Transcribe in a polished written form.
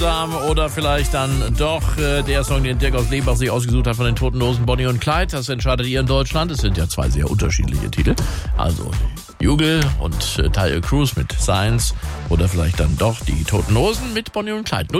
Oder vielleicht dann doch der Song, den Dirk aus Lebach sich ausgesucht hat von den Toten Hosen, Bonnie und Clyde. Das entscheidet ihr in Deutschland. Es sind ja zwei sehr unterschiedliche Titel. Also Jugel und Taio Cruz mit Science. Oder vielleicht dann doch die Toten Hosen mit Bonnie und Clyde.